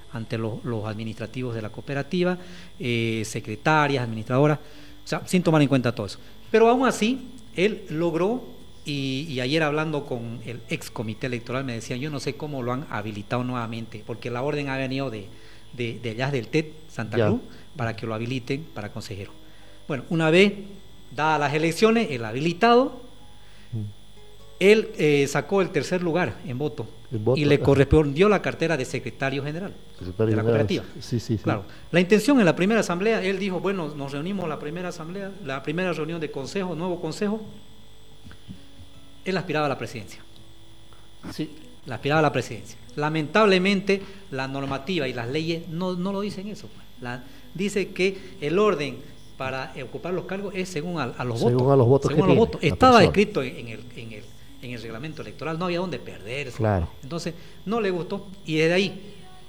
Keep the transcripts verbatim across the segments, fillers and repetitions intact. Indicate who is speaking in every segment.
Speaker 1: ante los, los administrativos de la cooperativa, eh, secretarias, administradoras, o sea, sin tomar en cuenta todo eso. Pero aún así, él logró, y, y ayer hablando con el ex comité electoral me decían, yo no sé cómo lo han habilitado nuevamente, porque la orden ha venido de, de, de allá del T E D Santa ya. Cruz, para que lo habiliten para consejero. Bueno, una vez dadas las elecciones, el habilitado, él eh, sacó el tercer lugar en voto, voto y le correspondió la cartera de secretario general secretario de la cooperativa.
Speaker 2: Sí, sí, sí.
Speaker 1: Claro. La intención en la primera asamblea, él dijo, bueno, nos reunimos la primera asamblea, la primera reunión de consejo, nuevo consejo, él aspiraba a la presidencia.
Speaker 2: Sí.
Speaker 1: La aspiraba a la presidencia. Lamentablemente, la normativa y las leyes no, no lo dicen eso. Pues. La, dice que el orden para ocupar los cargos es según a, a los
Speaker 2: según
Speaker 1: votos.
Speaker 2: A los votos
Speaker 1: según
Speaker 2: que
Speaker 1: a los votos. Estaba
Speaker 2: persona.
Speaker 1: escrito en el, en, el, en el reglamento electoral, no había dónde perderse.
Speaker 2: Claro.
Speaker 1: Entonces, no le gustó y desde ahí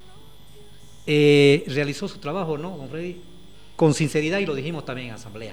Speaker 1: eh, realizó su trabajo, ¿no, don Freddy? Con sinceridad, y lo dijimos también en asamblea.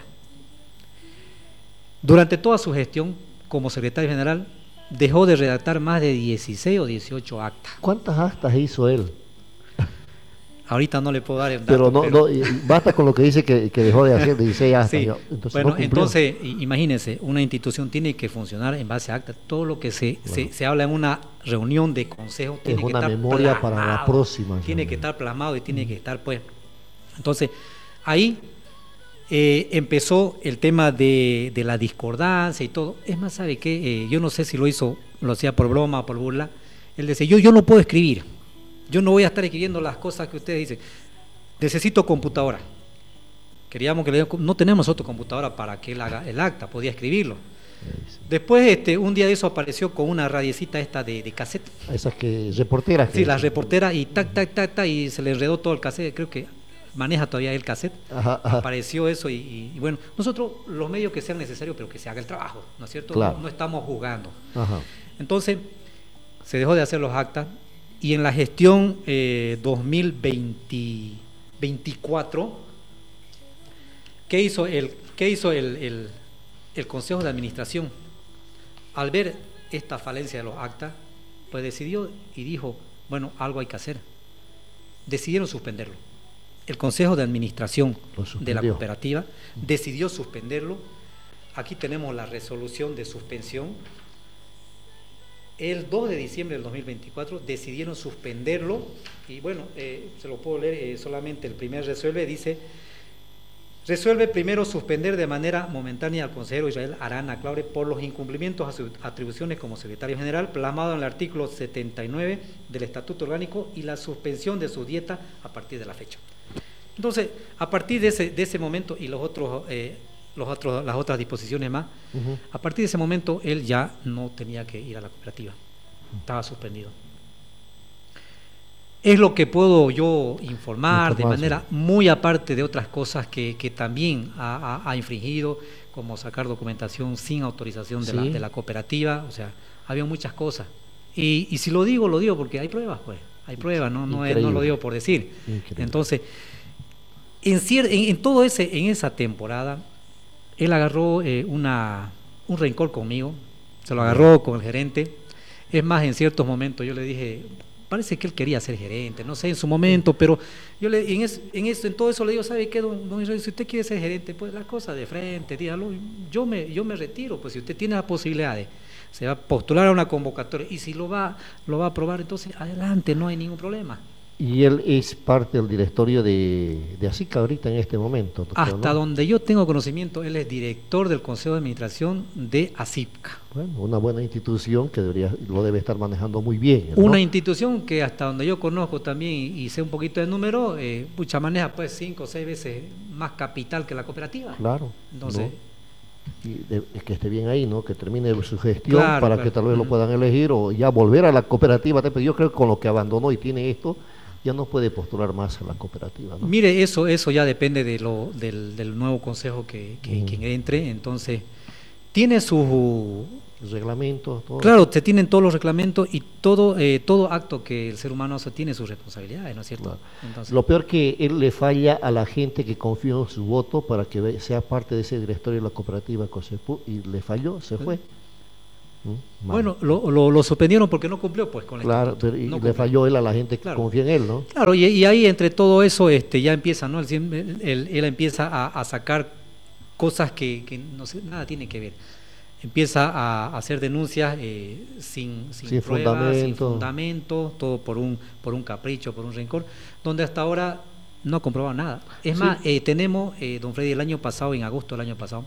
Speaker 1: Durante toda su gestión como secretario general, dejó de redactar más de dieciséis o dieciocho actas.
Speaker 2: ¿Cuántas actas hizo él?
Speaker 1: Ahorita no le puedo dar el dato.
Speaker 2: Pero no,
Speaker 1: pero...
Speaker 2: no basta con lo que dice que, que dejó de hacer dieciséis actas.
Speaker 1: Sí.
Speaker 2: Entonces,
Speaker 1: bueno,
Speaker 2: no
Speaker 1: entonces, imagínense, una institución tiene que funcionar en base a actas. Todo lo que se, bueno. se, se habla en una reunión de consejo tiene
Speaker 2: es
Speaker 1: que
Speaker 2: una
Speaker 1: estar
Speaker 2: memoria
Speaker 1: plasmado,
Speaker 2: para la próxima.
Speaker 1: Tiene que estar plasmado y tiene mm. que estar, pues. Entonces, ahí eh, empezó el tema de, de la discordancia y todo. Es más, ¿sabe qué? Eh, yo no sé si lo hizo, lo hacía por broma o por burla. Él decía, yo, yo no puedo escribir. Yo no voy a estar escribiendo las cosas que ustedes dicen. Necesito computadora. Queríamos que le no tenemos otra computadora para que él haga el acta, podía escribirlo. Después, este, un día de eso apareció con una radiecita esta de, de cassette.
Speaker 2: Esas que reporteras.
Speaker 1: Sí, las reporteras, y tac, tac, tac, tac, y se le enredó todo el cassette. Creo que maneja todavía el cassette. Ajá, ajá. Apareció eso y, y, y bueno, nosotros los medios que sean necesarios, pero que se haga el trabajo, ¿no es cierto?
Speaker 2: Claro.
Speaker 1: No, no estamos jugando.
Speaker 2: Ajá.
Speaker 1: Entonces, se dejó de hacer los actas y en la gestión eh, dos mil veinticuatro, ¿qué hizo el, qué hizo el, el, el Consejo de Administración? Al ver esta falencia de los actas, pues decidió y dijo, bueno, algo hay que hacer. Decidieron suspenderlo. El Consejo de Administración de la cooperativa decidió suspenderlo. Aquí tenemos la resolución de suspensión. El dos de diciembre del dos mil veinticuatro decidieron suspenderlo y bueno, eh, se lo puedo leer, eh, solamente el primer resuelve, dice, resuelve primero suspender de manera momentánea al consejero Israel Arana Claure por los incumplimientos a sus atribuciones como secretario general plasmado en el artículo setenta y nueve del Estatuto Orgánico y la suspensión de su dieta a partir de la fecha. Entonces, a partir de ese, de ese momento y los otros... Eh, Los otros, las otras disposiciones más, uh-huh. a partir de ese momento él ya no tenía que ir a la cooperativa, estaba suspendido. Es lo que puedo yo informar de manera muy aparte de otras cosas que, que también ha, ha, ha infringido, como sacar documentación sin autorización de, ¿sí? la, de la cooperativa, o sea, había muchas cosas. Y, y si lo digo, lo digo porque hay pruebas, pues, hay pruebas, no, no, es, no lo digo por decir. Increíble. Entonces, en, cier, en, en todo ese, en esa temporada, él agarró eh, una, un rencor conmigo, se lo agarró con el gerente. Es más, en ciertos momentos yo le dije, parece que él quería ser gerente, no sé, en su momento, pero yo le, en, es, en, eso, en todo eso le digo, ¿sabe qué, don, don Israel? Si usted quiere ser gerente, pues la cosa de frente, dígalo, yo me, yo me retiro, pues si usted tiene la posibilidad de, se va a postular a una convocatoria, y si lo va, lo va a aprobar, entonces adelante, no hay ningún problema.
Speaker 2: Y él es parte del directorio de, de ASICA ahorita en este momento. Doctor,
Speaker 1: Hasta ¿no? donde yo tengo conocimiento, él es director del Consejo de Administración de ASICA.
Speaker 2: Bueno, una buena institución que debería, lo debe estar manejando muy bien, ¿no?
Speaker 1: Una institución que hasta donde yo conozco también y sé un poquito de número, eh, mucha maneja pues cinco o seis veces más capital que la cooperativa.
Speaker 2: Claro.
Speaker 1: Entonces...
Speaker 2: ¿no? Y de, que esté bien ahí, ¿no? Que termine su gestión, claro, para
Speaker 1: claro.
Speaker 2: que tal vez
Speaker 1: uh-huh.
Speaker 2: lo puedan elegir o ya volver a la cooperativa. Pero yo creo que con lo que abandonó y tiene esto, ya no puede postular más a la cooperativa, ¿no?
Speaker 1: Mire, eso eso ya depende de lo del, del nuevo consejo que, que mm. quien entre. Entonces, tiene sus
Speaker 2: reglamentos, todo.
Speaker 1: Claro, se tienen todos los reglamentos y todo eh, todo acto que el ser humano hace tiene sus responsabilidades, ¿no es cierto?
Speaker 2: Claro.
Speaker 1: Entonces,
Speaker 2: lo peor que él le falla a la gente que confió en su voto para que sea parte de ese directorio de la cooperativa COSEPU y le falló, se fue. ¿Mm?
Speaker 1: Bueno, lo, lo, lo suspendieron porque no cumplió pues con el
Speaker 2: Claro,
Speaker 1: estatuto.
Speaker 2: pero y
Speaker 1: No
Speaker 2: le
Speaker 1: cumplió.
Speaker 2: falló él a la gente que
Speaker 1: Claro.
Speaker 2: confía en él, ¿no?
Speaker 1: Claro, y, y ahí entre todo eso este, ya empieza, ¿no? Él, él, él empieza a, a sacar cosas que, que no sé, nada tiene que ver. Empieza a hacer denuncias eh, sin, sin,
Speaker 2: sin
Speaker 1: pruebas,
Speaker 2: fundamento.
Speaker 1: sin fundamento, todo por un, por un capricho, por un rencor, donde hasta ahora no ha comprobado nada. Es
Speaker 2: Sí.
Speaker 1: más, eh, tenemos, eh, don Freddy, el año pasado, en agosto del año pasado,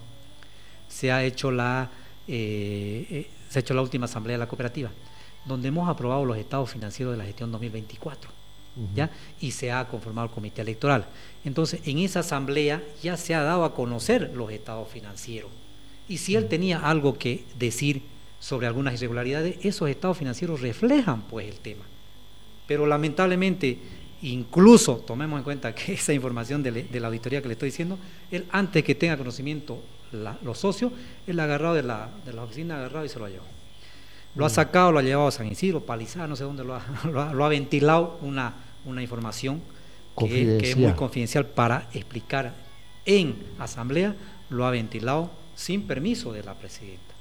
Speaker 1: se ha hecho la eh, eh, se ha hecho la última asamblea de la cooperativa, donde hemos aprobado los estados financieros de la gestión dos mil veinticuatro, uh-huh. ¿ya? Y se ha conformado el comité electoral. Entonces, en esa asamblea ya se ha dado a conocer los estados financieros. Y si él tenía algo que decir sobre algunas irregularidades, esos estados financieros reflejan pues el tema. Pero lamentablemente, incluso tomemos en cuenta que esa información de, le, de la auditoría que le estoy diciendo, él antes que tenga conocimiento la, los socios, él ha agarrado de la, de la oficina, ha agarrado y se lo ha llevado. Lo ha sacado, lo ha llevado a San Isidro, Palizada, no sé dónde lo ha, lo ha, lo ha ventilado una, una información que, que es muy confidencial para explicar en asamblea, lo ha ventilado sin permiso de la presidenta.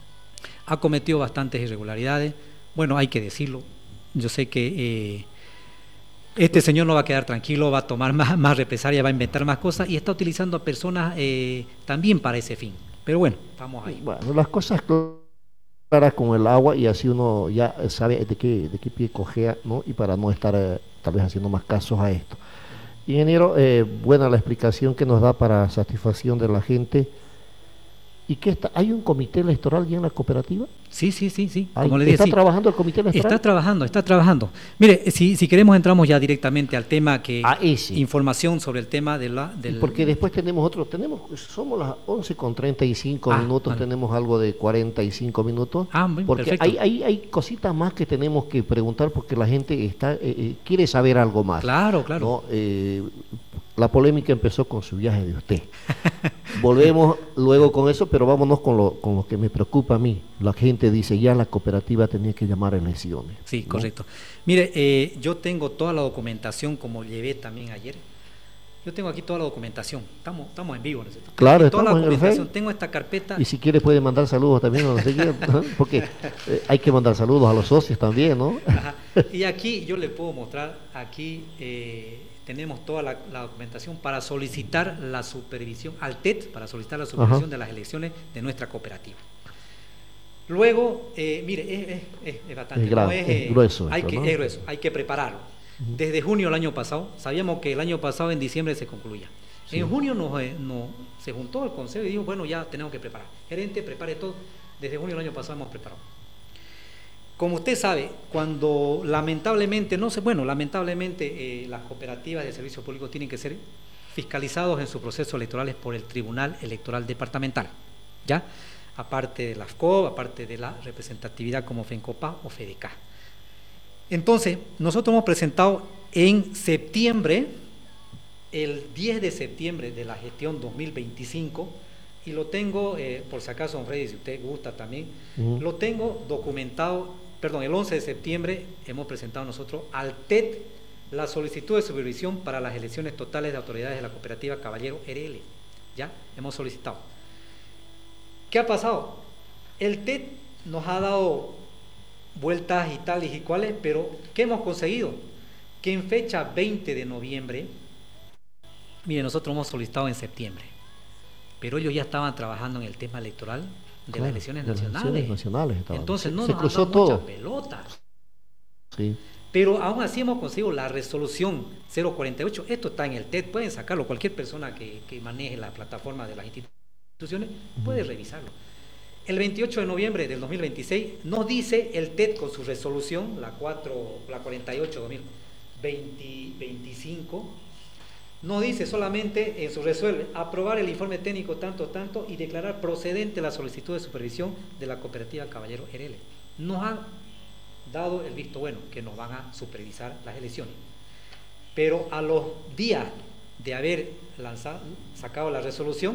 Speaker 1: Ha cometido bastantes irregularidades, bueno, hay que decirlo, yo sé que eh, este señor no va a quedar tranquilo, va a tomar más, más represalias, va a inventar más cosas y está utilizando a personas eh, también para ese fin, pero bueno, vamos ahí.
Speaker 2: Bueno, las cosas claras con el agua y así uno ya sabe de qué, de qué pie cojea, ¿no? Y para no estar eh, tal vez haciendo más casos a esto. Ingeniero, eh, buena la explicación que nos da para satisfacción de la gente. ¿Y qué está? ¿Hay un comité electoral ya en la cooperativa?
Speaker 1: Sí, sí, sí, sí.
Speaker 2: Hay,
Speaker 1: Como le dije,
Speaker 2: ¿Está
Speaker 1: sí.
Speaker 2: trabajando el comité electoral?
Speaker 1: Está trabajando, está trabajando. Mire, si, si queremos entramos ya directamente al tema que
Speaker 2: ah, ese.
Speaker 1: información sobre el tema de la del...
Speaker 2: Porque después tenemos otro, tenemos, somos las once con treinta y cinco
Speaker 1: ah,
Speaker 2: minutos,
Speaker 1: vale.
Speaker 2: Tenemos algo de cuarenta y cinco minutos.
Speaker 1: Ah, bien,
Speaker 2: porque
Speaker 1: perfecto.
Speaker 2: hay, hay, hay cositas más que tenemos que preguntar porque la gente está eh, eh, quiere saber algo más.
Speaker 1: Claro, claro.
Speaker 2: ¿No? Eh, la polémica empezó con su viaje de usted. Volvemos luego con eso, pero vámonos con lo, con lo que me preocupa a mí. La gente dice, ya la cooperativa tenía que llamar a elecciones.
Speaker 1: Sí,
Speaker 2: ¿no?
Speaker 1: correcto. Mire, eh, yo tengo toda la documentación, como llevé también ayer. Yo tengo aquí toda la documentación. Estamos, estamos en vivo, ¿no es cierto?
Speaker 2: Claro,
Speaker 1: toda
Speaker 2: estamos
Speaker 1: la
Speaker 2: en el
Speaker 1: documentación.
Speaker 2: Face.
Speaker 1: Tengo esta carpeta.
Speaker 2: Y si quiere puede mandar saludos también, no sé qué, ¿no? Porque eh, hay que mandar saludos a los socios también, ¿no?
Speaker 1: Ajá. Y aquí yo le puedo mostrar, aquí eh, tenemos toda la, la documentación para solicitar la supervisión, al T E T, para solicitar la supervisión Ajá. de las elecciones de nuestra cooperativa. Luego, eh, mire, es, es, es, es bastante,
Speaker 2: es, gran,
Speaker 1: no es,
Speaker 2: es grueso,
Speaker 1: hay
Speaker 2: esto,
Speaker 1: que,
Speaker 2: ¿no?
Speaker 1: es grueso, hay que prepararlo. Uh-huh. Desde junio del año pasado, sabíamos que el año pasado en diciembre se concluía. Sí. En junio nos, eh, nos, se juntó el consejo y dijo, bueno, ya tenemos que preparar. Gerente, prepare todo. Desde junio del año pasado hemos preparado. Como usted sabe, cuando lamentablemente, no sé, bueno, lamentablemente eh, las cooperativas de servicios públicos tienen que ser fiscalizados en sus procesos electorales por el Tribunal Electoral Departamental, ¿ya? Aparte de la F C O B, aparte de la representatividad como FENCOPA o FEDECA. Entonces, nosotros hemos presentado en septiembre, el diez de septiembre de la gestión dos mil veinticinco, y lo tengo, eh, por si acaso, don Freddy, si usted gusta también, uh-huh. lo tengo documentado, perdón, el once de septiembre hemos presentado nosotros al T E T la solicitud de supervisión para las elecciones totales de autoridades de la cooperativa Caballero R L, ya, hemos solicitado. ¿Qué ha pasado? El T E T nos ha dado vueltas y tales y cuales, pero ¿qué hemos conseguido? Que en fecha veinte de noviembre, mire, nosotros hemos solicitado en septiembre, pero ellos ya estaban trabajando en el tema electoral de claro, las elecciones de nacionales. Las elecciones nacionales Entonces no
Speaker 2: se
Speaker 1: nos
Speaker 2: cruzó
Speaker 1: han dado
Speaker 2: todo.
Speaker 1: mucha pelota.
Speaker 2: Sí.
Speaker 1: Pero aún así hemos conseguido la resolución cero cuarenta y ocho. Esto está en el T E T, pueden sacarlo. Cualquier persona que, que maneje la plataforma de las instituciones puede uh-huh. revisarlo. El veintiocho de noviembre del dos mil veintiséis nos dice el T E T con su resolución, la, cuatro, la cuarenta y ocho barra dos mil veinticinco, nos dice solamente en su resuelve aprobar el informe técnico tanto, tanto y declarar procedente la solicitud de supervisión de la cooperativa Caballero R L. Nos han dado el visto bueno que nos van a supervisar las elecciones. Pero a los días de haber lanzado, sacado la resolución,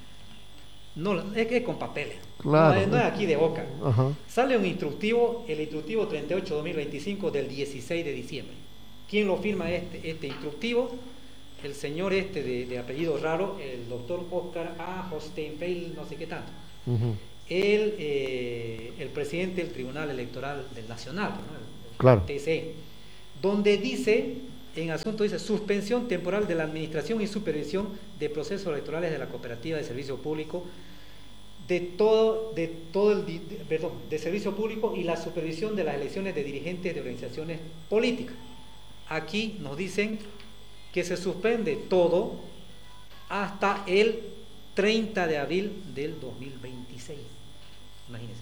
Speaker 1: no, es que es con papeles,
Speaker 2: claro.
Speaker 1: no, es, no es aquí de boca.
Speaker 2: Ajá.
Speaker 1: Sale un instructivo, el instructivo treinta y ocho barra dos mil veinticinco del dieciséis de diciembre. ¿Quién lo firma este, este instructivo? El señor este de, de apellido raro, el doctor Oscar A. Hostenfeld, no sé qué tanto. Uh-huh. el, eh, el presidente del Tribunal Electoral del Nacional, ¿no? el, el
Speaker 2: claro.
Speaker 1: T C E, donde dice, en asunto dice, suspensión temporal de la administración y supervisión de procesos electorales de la Cooperativa de Servicio Público, de todo, de todo el, de, perdón, de servicio público y la supervisión de las elecciones de dirigentes de organizaciones políticas. Aquí nos dicen que se suspende todo hasta el treinta de abril del dos mil veintiséis. Imagínense.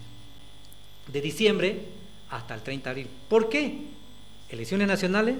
Speaker 1: De diciembre hasta el treinta de abril. ¿Por qué? Elecciones nacionales,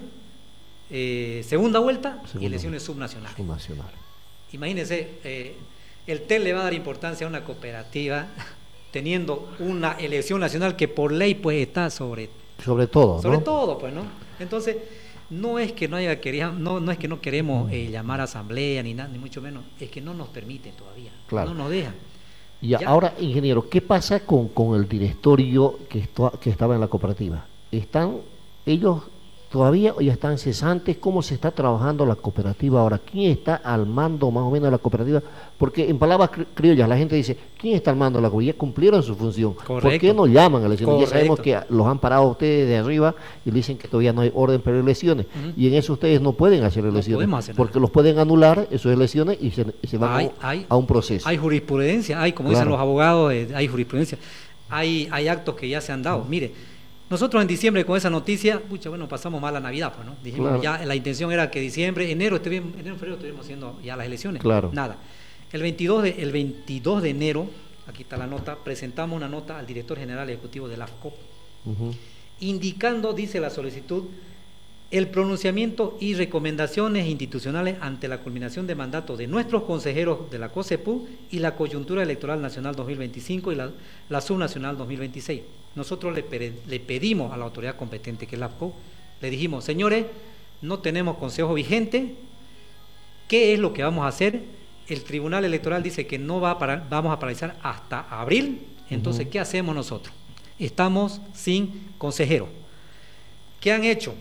Speaker 1: eh, segunda vuelta segunda y elecciones subnacionales.
Speaker 2: subnacionales.
Speaker 1: Imagínense, eh, el T E L le va a dar importancia a una cooperativa teniendo una elección nacional que por ley pues está sobre
Speaker 2: sobre todo,
Speaker 1: sobre
Speaker 2: ¿no?
Speaker 1: todo, pues, ¿no? Entonces, no es que no haya quería, no, no es que no queremos eh, llamar a asamblea ni nada, ni mucho menos, es que no nos permiten todavía,
Speaker 2: claro.
Speaker 1: no nos dejan.
Speaker 2: Y ya. Ahora, ingeniero, ¿qué pasa con, con el directorio que, esto, que estaba en la cooperativa? ¿Están ellos todavía o ya están cesantes? ¿Cómo se está trabajando la cooperativa ahora? ¿Quién está al mando más o menos de la cooperativa? Porque en palabras criollas la gente dice, ¿quién está al mando de la cooperativa? Ya cumplieron su función.
Speaker 1: Correcto.
Speaker 2: ¿Por qué no llaman a elecciones?
Speaker 1: Correcto.
Speaker 2: Ya sabemos que los han parado ustedes de arriba y dicen que todavía no hay orden para elecciones. Uh-huh. Y en eso ustedes no pueden hacer elecciones.
Speaker 1: No hacer
Speaker 2: porque los pueden anular esas elecciones y se, y se van
Speaker 1: hay,
Speaker 2: a,
Speaker 1: hay,
Speaker 2: a un proceso.
Speaker 1: Hay jurisprudencia, hay, como claro. dicen los abogados, eh, hay jurisprudencia. Hay, hay actos que ya se han dado. Uh-huh. Mire, nosotros en diciembre con esa noticia, pucha, bueno, pasamos mal la Navidad, pues, ¿no? Dijimos, claro. ya la intención era que diciembre, enero, estuvimos, enero, febrero estuvimos haciendo ya las elecciones.
Speaker 2: Claro.
Speaker 1: Nada. El veintidós de, el veintidós de enero, aquí está la nota, presentamos una nota al director general ejecutivo de la AFCOP, uh-huh. indicando, dice la solicitud, el pronunciamiento y recomendaciones institucionales ante la culminación de mandato de nuestros consejeros de la COSEPU y la coyuntura electoral nacional dos mil veinticinco y la, la subnacional dos mil veintiséis. Nosotros le, le pedimos a la autoridad competente, que es la AFCOP, le dijimos, señores, no tenemos consejo vigente, ¿qué es lo que vamos a hacer? El Tribunal Electoral dice que no va a parar, vamos a paralizar hasta abril, entonces, uh-huh. ¿qué hacemos nosotros? Estamos sin consejero. ¿Qué han hecho?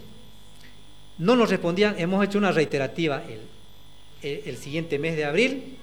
Speaker 1: No nos respondían, hemos hecho una reiterativa el, el, el siguiente mes de abril,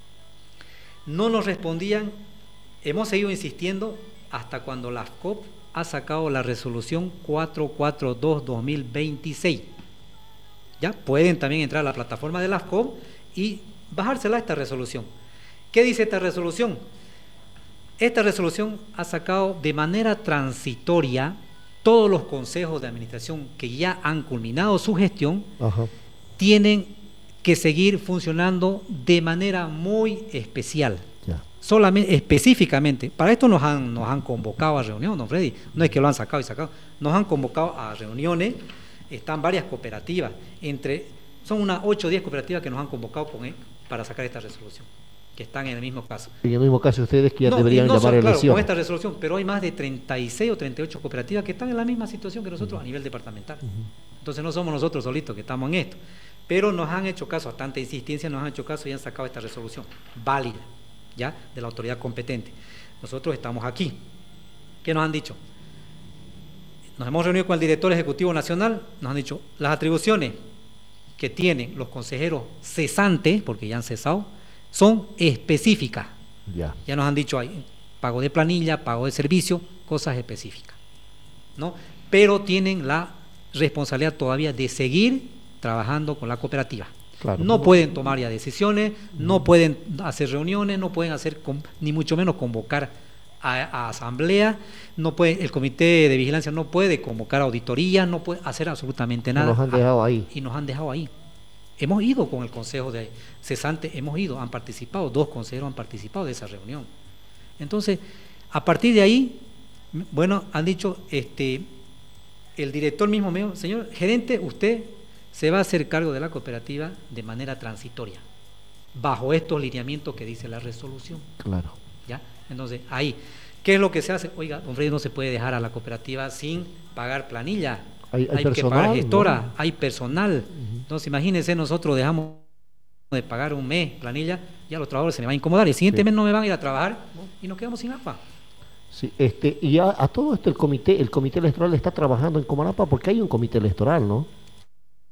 Speaker 1: no nos respondían, hemos seguido insistiendo hasta cuando la AFCOP ha sacado la resolución cuatrocientos cuarenta y dos guión dos mil veintiséis. Ya pueden también entrar a la plataforma de la AFCOP y bajársela esta resolución. ¿Qué dice esta resolución? Esta resolución ha sacado de manera transitoria todos los consejos de administración que ya han culminado su gestión. Ajá. Tienen que seguir funcionando de manera muy especial. Ya. Solamente, específicamente, para esto nos han, nos han convocado a reunión, don Freddy, no es que lo han sacado y sacado, nos han convocado a reuniones, están varias cooperativas, entre, son unas ocho o diez cooperativas que nos han convocado con él para sacar esta resolución, que están en el mismo caso.
Speaker 2: En el mismo caso ustedes que ya
Speaker 1: no,
Speaker 2: deberían
Speaker 1: no
Speaker 2: llamar
Speaker 1: son,
Speaker 2: a elección.
Speaker 1: Claro, con esta resolución, pero hay más de treinta y seis o treinta y ocho cooperativas que están en la misma situación que nosotros uh-huh. a nivel departamental. Uh-huh. Entonces no somos nosotros solitos que estamos en esto, pero nos han hecho caso, a tanta insistencia nos han hecho caso y han sacado esta resolución válida, ya, de la autoridad competente. Nosotros estamos aquí. ¿Qué nos han dicho? Nos hemos reunido con el director ejecutivo nacional, nos han dicho, las atribuciones que tienen los consejeros cesantes, porque ya han cesado, son específicas. Ya. Ya nos han dicho ahí, pago de planilla, pago de servicio, cosas específicas, ¿no? Pero tienen la responsabilidad todavía de seguir trabajando con la cooperativa. Claro. No pueden tomar ya decisiones, no pueden hacer reuniones, no pueden hacer, ni mucho menos convocar a, a asamblea, no puede, el comité de vigilancia no puede convocar auditoría, no puede hacer absolutamente nada.
Speaker 2: Nos han dejado ahí.
Speaker 1: Y nos han dejado ahí. Hemos ido con el consejo de cesante, hemos ido, han participado, dos consejeros han participado de esa reunión. Entonces, a partir de ahí, bueno, han dicho, este, el director mismo me dijo, señor gerente, usted se va a hacer cargo de la cooperativa de manera transitoria, bajo estos lineamientos que dice la resolución.
Speaker 2: Claro.
Speaker 1: ¿Ya? Entonces, ahí, ¿qué es lo que se hace? Oiga, don Freddy, no se puede dejar a la cooperativa sin pagar planilla. Hay, hay, hay personal, que pagar gestora, ¿no? Hay personal. Uh-huh. Entonces, imagínense, nosotros dejamos de pagar un mes planilla, ya los trabajadores se me van a incomodar, y el siguiente sí. mes no me van a ir a trabajar y nos quedamos sin agua.
Speaker 2: Sí, este, y a, a todo esto el comité, el comité electoral está trabajando en Comalapa porque hay un comité electoral, ¿no?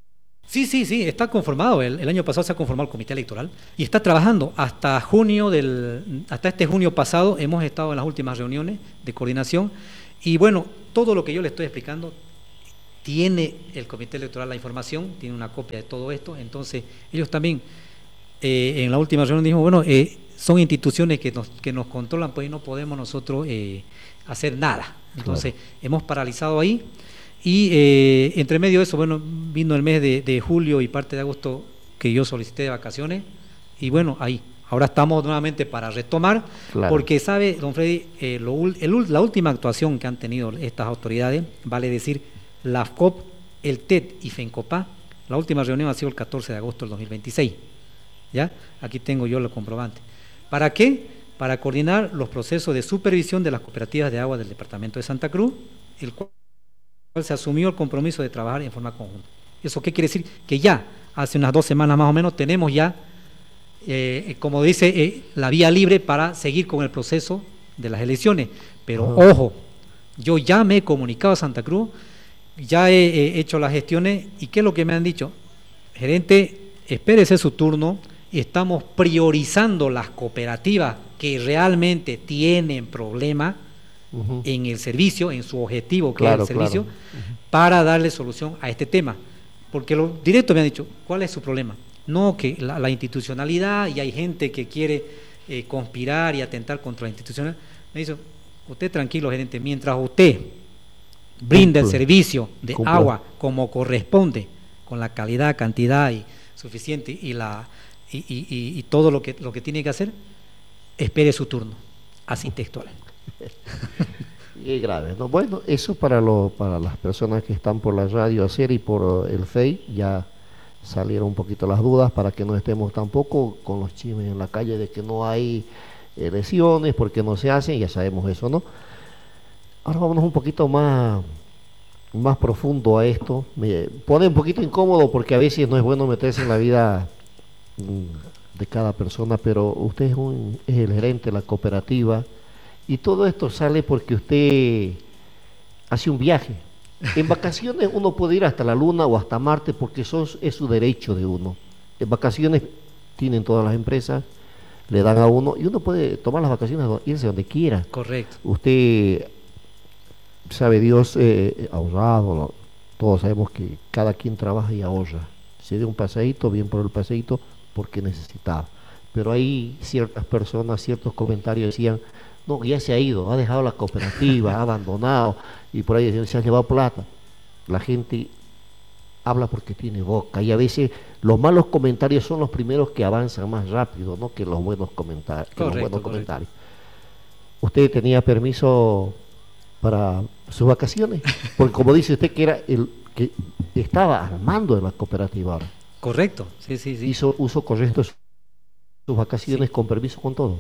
Speaker 1: Sí, sí, sí, está conformado. El, el año pasado se ha conformado el comité electoral y está trabajando. Hasta junio del, hasta este junio pasado hemos estado en las últimas reuniones de coordinación y bueno, todo lo que yo le estoy explicando tiene el comité electoral la información, tiene una copia de todo esto. Entonces ellos también eh, en la última reunión dijimos, bueno, eh, son instituciones que nos, que nos controlan, pues no podemos nosotros eh, hacer nada. Entonces claro. hemos paralizado ahí. Y eh, entre medio de eso, bueno, vino el mes de, de julio y parte de agosto que yo solicité de vacaciones y bueno, ahí, ahora estamos nuevamente para retomar, claro. porque sabe, don Freddy, eh, lo, el, la última actuación que han tenido estas autoridades, vale decir, la F C O P, el T E D y FENCOPA, la última reunión ha sido el catorce de agosto del dos mil veintiséis, ¿ya? Aquí tengo yo el comprobante. ¿Para qué? Para coordinar los procesos de supervisión de las cooperativas de agua del departamento de Santa Cruz, el cual se asumió el compromiso de trabajar en forma conjunta. ¿Eso qué quiere decir? Que ya hace unas dos semanas más o menos tenemos ya, eh, como dice, eh, la vía libre para seguir con el proceso de las elecciones. Pero uh-huh. ojo, yo ya me he comunicado a Santa Cruz, ya he, he hecho las gestiones y ¿qué es lo que me han dicho? Gerente, espérese su turno y estamos priorizando las cooperativas que realmente tienen problemas Uh-huh. en el servicio, en su objetivo que claro, es el servicio, claro. uh-huh. para darle solución a este tema. Porque lo directo me han dicho, ¿cuál es su problema? No, que la, la institucionalidad y hay gente que quiere eh, conspirar y atentar contra la institucionalidad. Me dice, usted tranquilo, gerente, mientras usted brinda el servicio de Cumple. agua como corresponde, con la calidad, cantidad y suficiente y la y, y, y, y todo lo que, lo que tiene que hacer, espere su turno, así textual.
Speaker 2: Y grave, ¿no? Bueno, eso para lo, para las personas que están por la radio hacer y por el F E I, ya salieron un poquito las dudas para que no estemos tampoco con los chismes en la calle de que no hay elecciones, porque no se hacen, ya sabemos eso, ¿no? Ahora vámonos un poquito más, más profundo a esto. Me pone un poquito incómodo porque a veces no es bueno meterse en la vida de cada persona, pero usted es, un, es el gerente de la cooperativa. Y todo esto sale porque usted hace un viaje. En vacaciones uno puede ir hasta la Luna o hasta Marte porque eso es su derecho de uno. En vacaciones tienen todas las empresas, le dan a uno y uno puede tomar las vacaciones, irse donde quiera.
Speaker 1: Correcto.
Speaker 2: Usted sabe Dios, eh, ahorrado, todos sabemos que cada quien trabaja y ahorra. Se dio un paseíto, bien por el paseíto, porque necesitaba. Pero hay ciertas personas, ciertos comentarios decían, no, ya se ha ido, ha dejado la cooperativa, ha abandonado y por ahí se ha llevado plata. La gente habla porque tiene boca y a veces los malos comentarios son los primeros que avanzan más rápido, ¿no? que los buenos comentarios.
Speaker 1: Correcto,
Speaker 2: los buenos
Speaker 1: correcto.
Speaker 2: comentarios. ¿Usted tenía permiso para sus vacaciones? Porque como dice usted que era el que estaba armando de la cooperativa ahora.
Speaker 1: Correcto, sí, sí, sí.
Speaker 2: Hizo uso correcto de sus vacaciones sí. con permiso, con todo.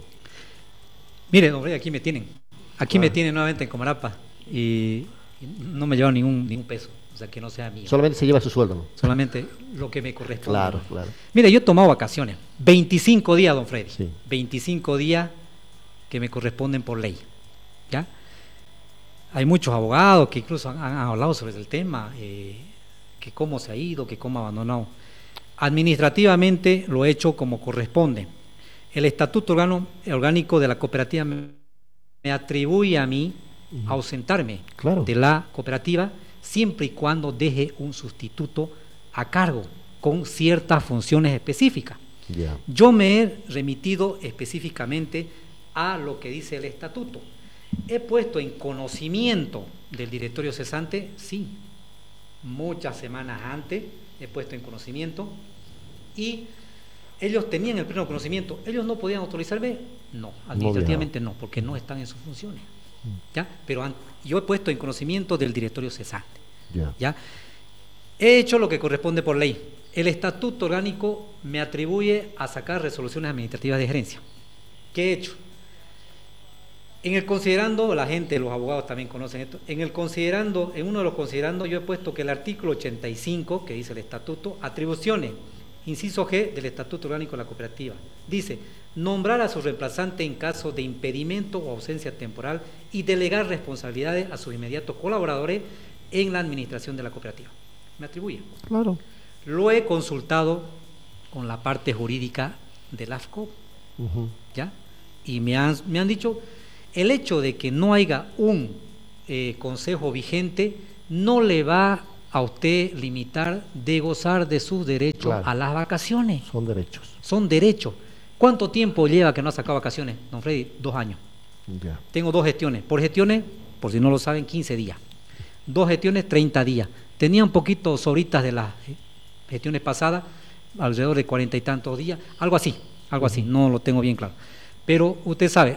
Speaker 1: Mire, don Rey, aquí me tienen. Aquí claro. me tienen nuevamente en Comarapa y no me llevan ningún, ningún peso, o sea, que no sea mío.
Speaker 2: Solamente se lleva su sueldo, ¿no?
Speaker 1: Solamente lo que me corresponde.
Speaker 2: Claro, claro.
Speaker 1: Mire, yo he tomado vacaciones, veinticinco días, don Freddy.
Speaker 2: Sí.
Speaker 1: veinticinco días que me corresponden por ley, ¿ya? Hay muchos abogados que incluso han, han hablado sobre el tema, eh, que cómo se ha ido, que cómo ha abandonado. Administrativamente lo he hecho como corresponde. El estatuto orgánico de la cooperativa me atribuye a mí uh-huh. ausentarme
Speaker 2: claro.
Speaker 1: de la cooperativa siempre y cuando deje un sustituto a cargo con ciertas funciones específicas.
Speaker 2: Yeah.
Speaker 1: Yo me he remitido específicamente a lo que dice el estatuto. He puesto en conocimiento del directorio cesante, sí, muchas semanas antes he puesto en conocimiento y ellos tenían el pleno conocimiento. ¿Ellos no podían autorizarme? No, administrativamente no, porque no están en sus funciones. ¿Ya? Pero han, yo he puesto en conocimiento del directorio cesante.
Speaker 2: Yeah.
Speaker 1: ¿Ya? He hecho lo que corresponde por ley. El estatuto orgánico me atribuye a sacar resoluciones administrativas de gerencia. ¿Qué he hecho? En el considerando, la gente, los abogados también conocen esto, en el considerando, en uno de los considerando yo he puesto que el artículo ochenta y cinco, que dice el estatuto, atribuciones, inciso G del Estatuto Orgánico de la Cooperativa, dice, nombrar a su reemplazante en caso de impedimento o ausencia temporal y delegar responsabilidades a sus inmediatos colaboradores en la administración de la cooperativa. Me atribuye.
Speaker 2: Claro.
Speaker 1: Lo he consultado con la parte jurídica del A F C O, uh-huh. ¿ya? Y me han, me han dicho, el hecho de que no haya un eh, consejo vigente no le va a usted limitar de gozar de sus derechos claro. a las vacaciones.
Speaker 2: Son derechos.
Speaker 1: Son derechos. ¿Cuánto tiempo lleva que no ha sacado vacaciones, don Freddy? Dos años. Ya. Tengo dos gestiones. Por gestiones, por si no lo saben, quince días. Dos gestiones, treinta días. Tenía un poquito sobritas de las gestiones pasadas, alrededor de cuarenta y tantos días, algo así, algo uh-huh. así, no lo tengo bien claro. Pero usted sabe,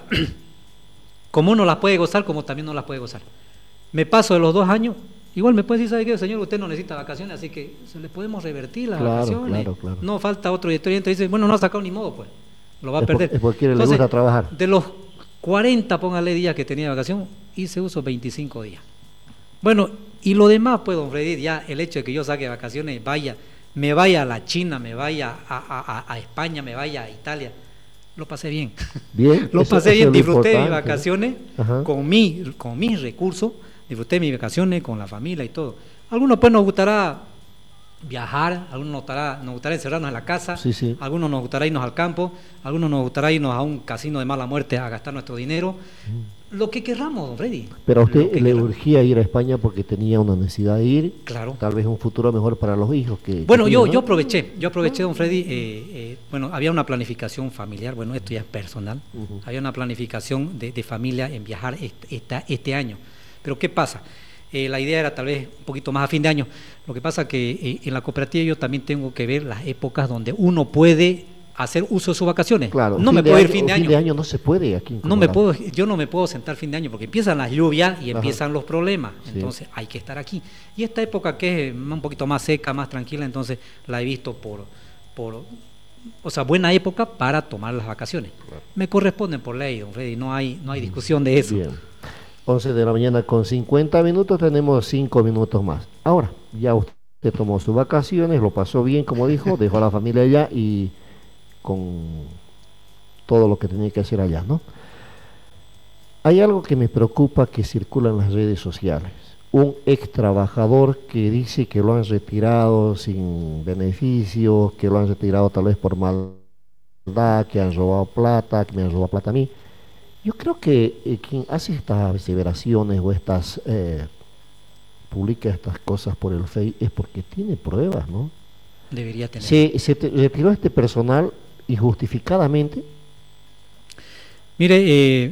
Speaker 1: como uno las puede gozar, como también no las puede gozar. Me paso de los dos años, igual me puede decir, ¿sabe qué, señor? Usted no necesita vacaciones, así que se le podemos revertir las
Speaker 2: claro,
Speaker 1: vacaciones.
Speaker 2: Claro, claro.
Speaker 1: No falta otro director y entra y dice, bueno, no ha sacado ni modo, pues, lo va a
Speaker 2: es
Speaker 1: perder.
Speaker 2: Por, es porque le gusta trabajar.
Speaker 1: De los cuarenta, póngale días que tenía de vacación, hice uso veinticinco días. Bueno, y lo demás, pues, don Freddy, ya el hecho de que yo saque vacaciones, vaya, me vaya a la China, me vaya a, a, a España, me vaya a Italia, lo pasé bien.
Speaker 2: Bien.
Speaker 1: lo
Speaker 2: eso,
Speaker 1: pasé
Speaker 2: eso
Speaker 1: bien,
Speaker 2: es
Speaker 1: disfruté
Speaker 2: importante.
Speaker 1: mis vacaciones con, mi, con mis recursos, disfruté mis vacaciones con la familia y todo. Algunos pues nos gustará viajar, algunos nos gustará, nos gustará encerrarnos en la casa,
Speaker 2: sí, sí.
Speaker 1: algunos nos gustará irnos al campo, algunos nos gustará irnos a un casino de mala muerte a gastar nuestro dinero, mm. lo que querramos, don Freddy.
Speaker 2: Pero a usted le querramos. urgía ir a España porque tenía una necesidad de ir,
Speaker 1: claro.
Speaker 2: tal vez un futuro mejor para los hijos. que
Speaker 1: Bueno,
Speaker 2: que
Speaker 1: yo,
Speaker 2: tiene, ¿no?
Speaker 1: yo aproveché, yo aproveché, don Freddy, eh, eh, bueno, había una planificación familiar, bueno, esto ya es personal, uh-huh. había una planificación de, de familia en viajar este, esta, este año, pero ¿qué pasa? Eh, la idea era tal vez un poquito más a fin de año. Lo que pasa que eh, en la cooperativa yo también tengo que ver las épocas donde uno puede hacer uso de sus vacaciones.
Speaker 2: Claro,
Speaker 1: no me puedo ir fin de año.
Speaker 2: Fin de año no se puede aquí en
Speaker 1: no me puedo, yo no me puedo sentar fin de año porque empiezan las lluvias y empiezan Ajá. los problemas. Entonces sí. hay que estar aquí. Y esta época que es un poquito más seca, más tranquila, entonces la he visto por, por o sea, buena época para tomar las vacaciones. Claro. Me corresponden por ley, don Freddy, no hay, no hay discusión de eso.
Speaker 2: Bien. once de la mañana con cincuenta minutos, tenemos cinco minutos más. Ahora, ya usted tomó sus vacaciones, lo pasó bien, como dijo, dejó a la familia allá y con todo lo que tenía que hacer allá, ¿no? Hay algo que me preocupa que circula en las redes sociales. Un ex trabajador que dice que lo han retirado sin beneficio, que lo han retirado tal vez por maldad, que han robado plata, que me han robado plata a mí. Yo creo que eh, quien hace estas aseveraciones o estas eh, publica estas cosas por el Face es porque tiene pruebas, ¿no?
Speaker 1: Debería tener.
Speaker 2: Se, se te, retiró este personal injustificadamente.
Speaker 1: Mire, eh,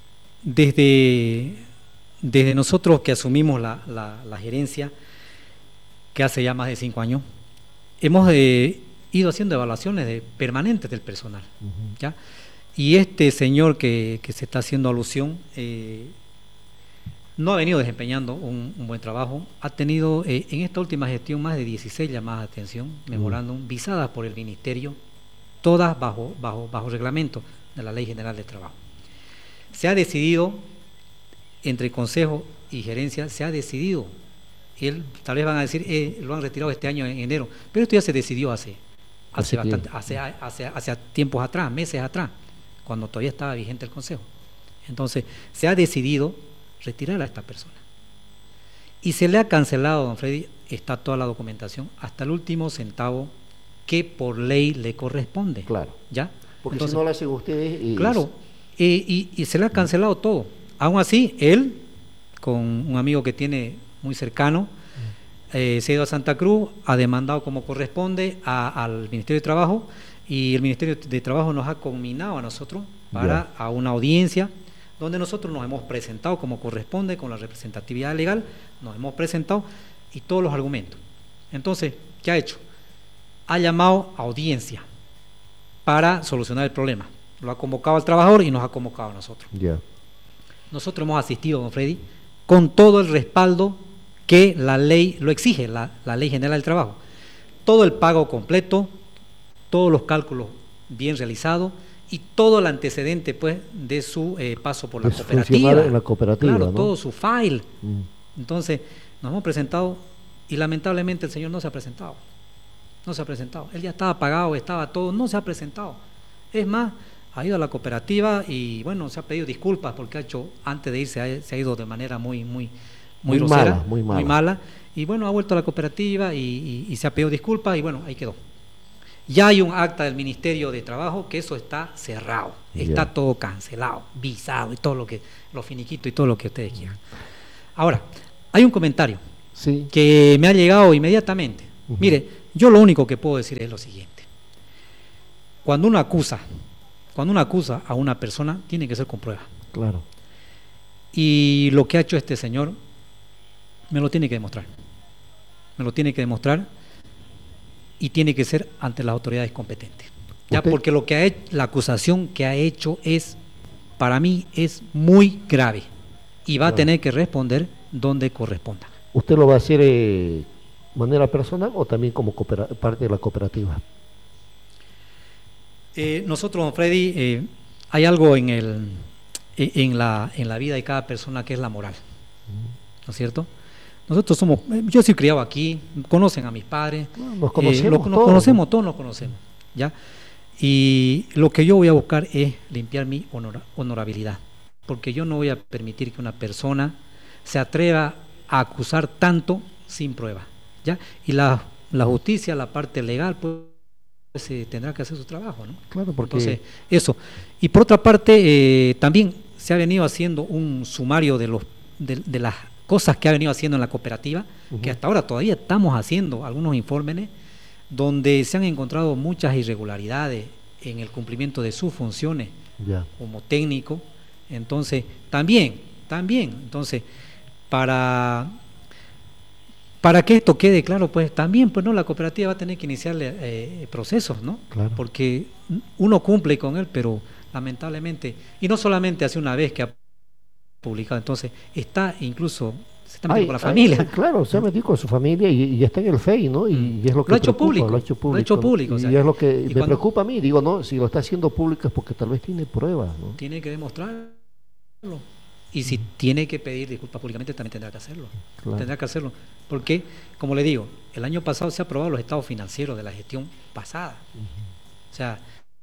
Speaker 1: desde, desde nosotros que asumimos la, la, la gerencia, que hace ya más de cinco años, hemos eh, ido haciendo evaluaciones de, permanentes del personal, uh-huh. ¿ya? Y este señor que, que se está haciendo alusión eh, no ha venido desempeñando un, un buen trabajo, ha tenido eh, en esta última gestión más de dieciséis llamadas de atención, memorándum, visadas por el Ministerio, todas bajo, bajo, bajo reglamento de la Ley General del Trabajo. Se ha decidido, entre Consejo y Gerencia, se ha decidido, él, tal vez van a decir, eh, lo han retirado este año en enero, pero esto ya se decidió hace, hace, bastante, hace, hace, hace tiempos atrás, meses atrás, cuando todavía estaba vigente el Consejo. Entonces, se ha decidido retirar a esta persona. Y se le ha cancelado, don Freddy, está toda la documentación, hasta el último centavo que por ley le corresponde.
Speaker 2: Claro.
Speaker 1: ¿Ya?
Speaker 2: Porque
Speaker 1: Entonces,
Speaker 2: si no lo hacen ustedes... Y...
Speaker 1: Claro, y, y, y se le ha cancelado todo. Aún así, él, con un amigo que tiene muy cercano, eh, se ha ido a Santa Cruz, ha demandado como corresponde a, al Ministerio de Trabajo, y el Ministerio de Trabajo nos ha conminado a nosotros para yeah. a una audiencia donde nosotros nos hemos presentado como corresponde con la representatividad legal, nos hemos presentado y todos los argumentos. Entonces, ¿qué ha hecho? Ha llamado a audiencia para solucionar el problema. Lo ha convocado al trabajador y nos ha convocado a nosotros.
Speaker 2: Yeah.
Speaker 1: Nosotros hemos asistido, don Freddy, con todo el respaldo que la ley lo exige, la, la Ley General del Trabajo. Todo el pago completo, todos los cálculos bien realizados y todo el antecedente pues de su eh, paso por la
Speaker 2: es
Speaker 1: cooperativa.
Speaker 2: En la cooperativa,
Speaker 1: claro,
Speaker 2: ¿no?
Speaker 1: todo su file.
Speaker 2: Mm.
Speaker 1: Entonces, nos hemos presentado y lamentablemente el señor no se ha presentado. No se ha presentado. Él ya estaba pagado, estaba todo, no se ha presentado. Es más, ha ido a la cooperativa y bueno, se ha pedido disculpas porque ha hecho, antes de irse, ha, se ha ido de manera muy, muy, muy,
Speaker 2: muy
Speaker 1: grosera,
Speaker 2: mala, muy mala.
Speaker 1: muy mala, y bueno, ha vuelto a la cooperativa y, y, y se ha pedido disculpas y bueno, ahí quedó. Ya hay un acta del Ministerio de Trabajo que eso está cerrado, yeah. está todo cancelado, visado y todo lo que, los finiquitos y todo lo que ustedes quieran. Ahora, hay un comentario sí. que me ha llegado inmediatamente. Uh-huh. Mire, yo lo único que puedo decir es lo siguiente. Cuando uno acusa, cuando uno acusa a una persona, tiene que ser con prueba.
Speaker 2: Claro.
Speaker 1: Y lo que ha hecho este señor, me lo tiene que demostrar. Me lo tiene que demostrar y tiene que ser ante las autoridades competentes. Ya, porque lo que ha hecho, la acusación que ha hecho es, para mí, es muy grave y va claro. a tener que responder donde corresponda.
Speaker 2: ¿Usted lo va a hacer de eh, manera personal o también como parte de la cooperativa?
Speaker 1: Eh, nosotros, don Freddy, eh, hay algo en el en la en la vida de cada persona que es la moral, ¿no es cierto? Nosotros somos, yo soy criado aquí, conocen a mis padres,
Speaker 2: nos conocemos,
Speaker 1: eh, lo,
Speaker 2: todos,
Speaker 1: nos conocemos, ¿no? todos nos conocemos, ¿ya? Y lo que yo voy a buscar es limpiar mi honor, honorabilidad, porque yo no voy a permitir que una persona se atreva a acusar tanto sin prueba, ¿ya? Y la, la justicia, la parte legal, pues se tendrá que hacer su trabajo, ¿no?
Speaker 2: Claro, porque...
Speaker 1: Entonces, eso. Y por otra parte, eh, también se ha venido haciendo un sumario de los de, de las cosas que ha venido haciendo en la cooperativa, uh-huh. que hasta ahora todavía estamos haciendo algunos informes donde se han encontrado muchas irregularidades en el cumplimiento de sus funciones yeah. como técnico. Entonces, también, también, entonces, para... Para que esto quede claro, pues también pues no la cooperativa va a tener que iniciarle eh, procesos, ¿no?
Speaker 2: Claro.
Speaker 1: Porque uno cumple con él, pero lamentablemente, y no solamente hace una vez que ha publicado, entonces está incluso, se está metiendo con la familia.
Speaker 2: Ay, claro, se ha metido con su familia y, y está en el F E I, ¿no? Y, y es lo que
Speaker 1: lo ha hecho
Speaker 2: preocupa,
Speaker 1: público,
Speaker 2: lo ha hecho público.
Speaker 1: Lo ha hecho público.
Speaker 2: Y,
Speaker 1: o sea,
Speaker 2: y es lo que me
Speaker 1: cuando,
Speaker 2: preocupa a mí, digo, no, si lo está haciendo público es porque tal vez tiene pruebas, ¿no?
Speaker 1: Tiene que demostrarlo. Y si tiene que pedir disculpas públicamente, también tendrá que hacerlo. Claro. Tendrá que hacerlo. Porque, como le digo, el año pasado se aprobaron los estados financieros de la gestión pasada. Uh-huh. O sea,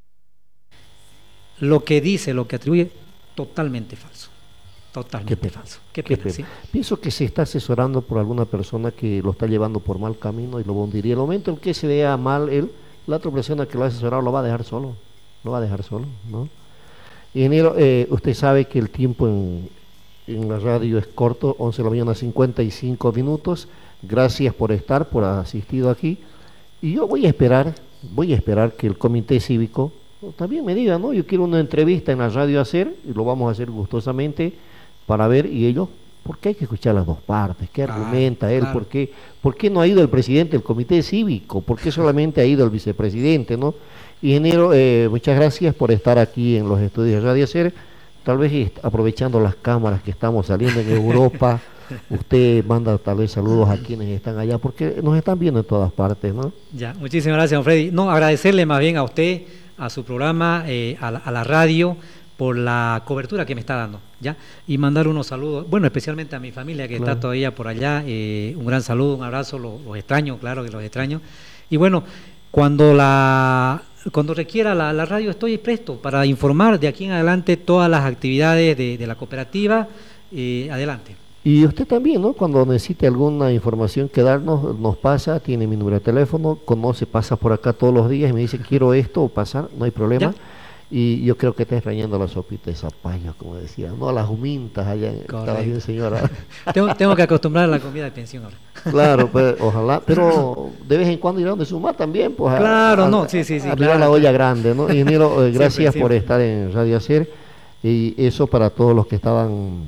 Speaker 1: lo que dice, lo que atribuye, totalmente falso. Totalmente Qué falso. Qué pena, Qué pena. ¿Sí?
Speaker 2: Pienso que se está asesorando por alguna persona que lo está llevando por mal camino y lo hundiría. El momento en que se vea mal él, la otra persona que lo ha asesorado lo va a dejar solo. Lo va a dejar solo, ¿no? Ingeniero, eh, usted sabe que el tiempo en, en la radio es corto, once de la mañana, cincuenta y cinco minutos. Gracias por estar, por haber asistido aquí. Y yo voy a esperar, voy a esperar que el comité cívico también me diga, ¿no? Yo quiero una entrevista en la radio hacer, y lo vamos a hacer gustosamente para ver, y ellos, ¿por qué hay que escuchar las dos partes? ¿Qué claro, argumenta él? Claro. ¿Por qué, ¿Por qué no ha ido el presidente del comité cívico? ¿Por qué solamente ha ido el vicepresidente, no? Ingeniero, eh, muchas gracias por estar aquí en los estudios de Radio Ser. Tal vez aprovechando las cámaras que estamos saliendo en Europa, usted manda tal vez saludos a quienes están allá, porque nos están viendo en todas partes, ¿no?
Speaker 1: Ya, muchísimas gracias, don Freddy. No, agradecerle más bien a usted, a su programa, eh, a, la, a la radio, por la cobertura que me está dando, ¿ya? Y mandar unos saludos, bueno, especialmente a mi familia que claro. está todavía por allá, eh, un gran saludo, un abrazo, los, los extraño, claro que los extraño. Y bueno, cuando la... Cuando requiera la, la radio estoy presto para informar de aquí en adelante todas las actividades de, de la cooperativa. Eh, adelante.
Speaker 2: Y usted también, ¿no? Cuando necesite alguna información que darnos, nos pasa, tiene mi número de teléfono, conoce, pasa por acá todos los días y me dice quiero esto o pasar, no hay problema. ¿Ya? Y yo creo que está extrañando la sopita de zapallo, como decía, no las humintas allá. Estaba bien, señora.
Speaker 1: tengo, tengo que acostumbrar a la comida de pensión ahora.
Speaker 2: Claro, pues ojalá, pero de vez en cuando ir a donde suma también, pues.
Speaker 1: Claro,
Speaker 2: a,
Speaker 1: no, sí, sí, sí.
Speaker 2: Arriba claro, la olla grande, ¿no? Ingeniero, eh, gracias siempre, por siempre. estar en Radio Hacer y eso para todos los que estaban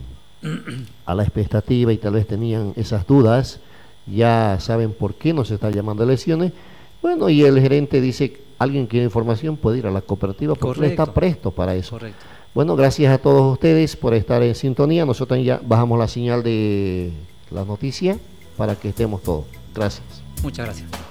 Speaker 2: a la expectativa y tal vez tenían esas dudas, ya saben por qué nos está llamando a elecciones. Bueno, y el gerente dice, alguien quiere información puede ir a la cooperativa porque él está presto para eso.
Speaker 1: Correcto.
Speaker 2: Bueno, gracias a todos ustedes por estar en sintonía. Nosotros ya bajamos la señal de la noticia para que estemos todos. Gracias.
Speaker 1: Muchas gracias.